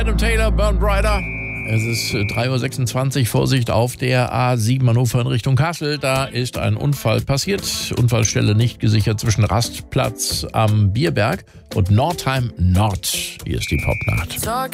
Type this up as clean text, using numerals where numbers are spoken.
Adam Taylor, Burn Brighter. Es ist 3.26 Uhr, Vorsicht auf der A7 Hannover in Richtung Kassel. Da ist ein Unfall passiert. Unfallstelle nicht gesichert zwischen Rastplatz am Bierberg und Nordheim Nord. Hier ist die Popnacht.